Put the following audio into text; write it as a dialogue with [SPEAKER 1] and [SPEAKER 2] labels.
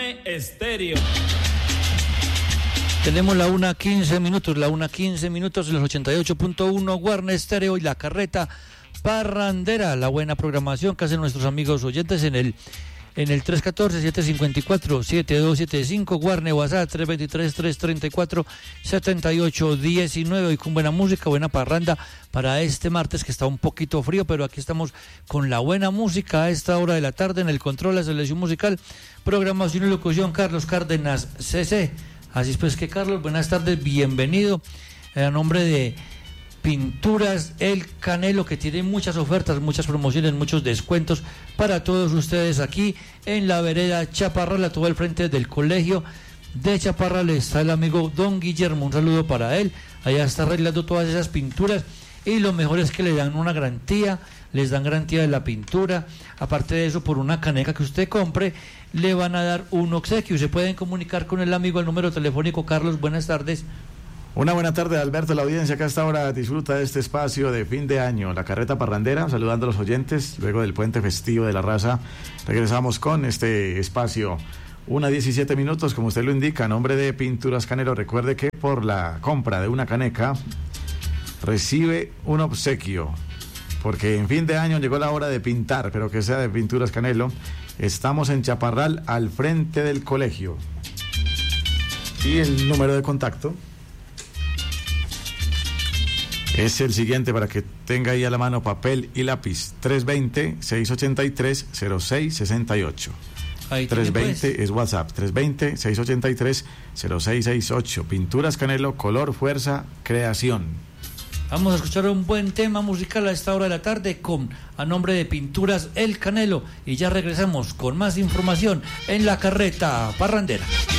[SPEAKER 1] Guarne Estéreo.
[SPEAKER 2] Tenemos la 1:15 minutos, los 88.1 Guarne Estéreo y la carreta parrandera, la buena programación que hacen nuestros amigos oyentes en el 314-754-7275, Guarne WhatsApp 323-334-7819, y con buena música, buena parranda para este martes que está un poquito frío, pero aquí estamos con la buena música a esta hora de la tarde. En el control, la selección musical, programación y locución, Carlos Cárdenas CC. Así es pues que, Carlos, buenas tardes, bienvenido a nombre de Pinturas El Canelo, que tiene muchas ofertas, muchas promociones, muchos descuentos para todos ustedes aquí en la vereda Chaparral, a todo el frente del colegio de Chaparral. Está el amigo Don Guillermo, un saludo para él, allá está arreglando todas esas pinturas, y lo mejor es que le dan una garantía, les dan garantía de la pintura. Aparte de eso, por una caneca que usted compre, le van a dar un obsequio. Se pueden comunicar con el amigo al número telefónico. Carlos, buenas tardes.
[SPEAKER 3] Una buena tarde, Alberto, la audiencia que hasta ahora disfruta de este espacio de fin de año, la carreta parrandera, saludando a los oyentes, luego del puente festivo de la raza, regresamos con este espacio, 1:17 minutos, como usted lo indica, a nombre de Pinturas Canelo. Recuerde que por la compra de una caneca, recibe un obsequio, porque en fin de año llegó la hora de pintar, pero que sea de Pinturas Canelo. Estamos en Chaparral, al frente del colegio, y el número de contacto es el siguiente, para que tenga ahí a la mano papel y lápiz: 320-683-0668. 320 es WhatsApp, 320-683-0668. Pinturas Canelo, color, fuerza, creación.
[SPEAKER 2] Vamos a escuchar un buen tema musical a esta hora de la tarde a nombre de Pinturas El Canelo, y ya regresamos con más información en la carreta parrandera.